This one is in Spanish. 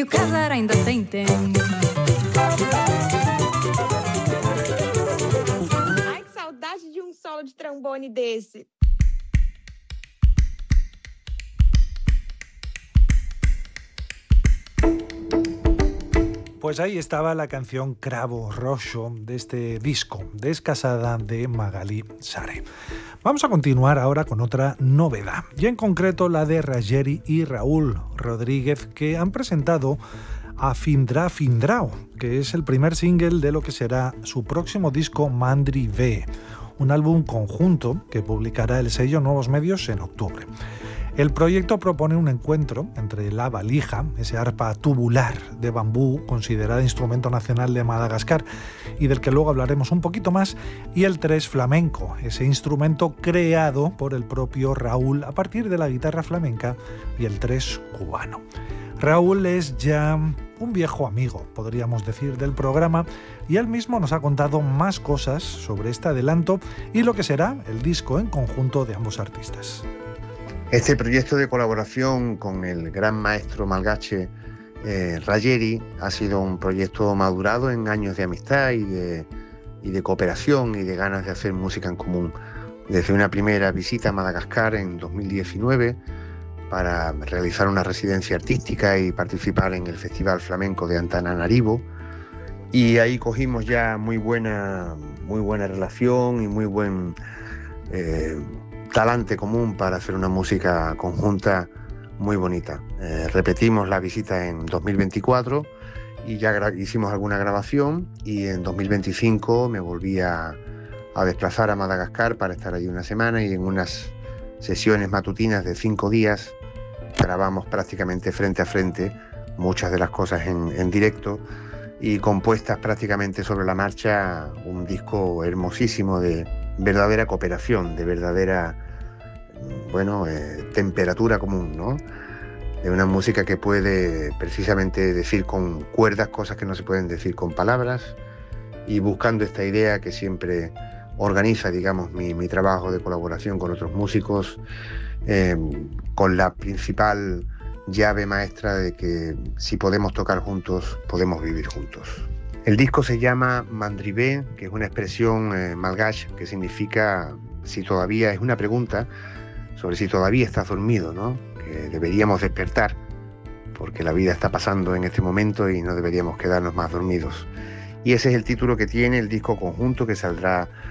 que o casar ainda tem tempo. Ai, que saudade de um solo de trombone desse. Pues ahí estaba la canción Cravo Roxo de este disco, Descasada, de Magalí Sare. Vamos a continuar ahora con otra novedad, y en concreto la de Rageri y Raúl Rodríguez, que han presentado a Findra Findrao, que es el primer single de lo que será su próximo disco Mandri V, un álbum conjunto que publicará el sello Nuevos Medios en octubre. El proyecto propone un encuentro entre la valija, ese arpa tubular de bambú considerada instrumento nacional de Madagascar y del que luego hablaremos un poquito más, y el tres flamenco, ese instrumento creado por el propio Raúl a partir de la guitarra flamenca y el tres cubano. Raúl es ya un viejo amigo, podríamos decir, del programa, y él mismo nos ha contado más cosas sobre este adelanto y lo que será el disco en conjunto de ambos artistas. Este proyecto de colaboración con el gran maestro malgache Rageri ha sido un proyecto madurado en años de amistad y de cooperación y de ganas de hacer música en común. Desde una primera visita a Madagascar en 2019 para realizar una residencia artística y participar en el Festival Flamenco de Antananarivo, y ahí cogimos ya muy buena relación y muy buen talante común para hacer una música conjunta muy bonita. Repetimos la visita en 2024 y ya hicimos alguna grabación, y en 2025 me volví a desplazar a Madagascar para estar allí una semana, y en unas sesiones matutinas de 5 días grabamos prácticamente frente a frente muchas de las cosas en directo y compuestas prácticamente sobre la marcha, un disco hermosísimo de verdadera cooperación, de verdadera temperatura común, ¿no? De una música que puede precisamente decir con cuerdas cosas que no se pueden decir con palabras, y buscando esta idea que siempre organiza, digamos, mi trabajo de colaboración con otros músicos, con la principal llave maestra de que si podemos tocar juntos, podemos vivir juntos. El disco se llama Mandrivé, que es una expresión malgache que significa si todavía, es una pregunta sobre si todavía estás dormido, ¿no? Que deberíamos despertar, porque la vida está pasando en este momento y no deberíamos quedarnos más dormidos. Y ese es el título que tiene el disco conjunto que saldrá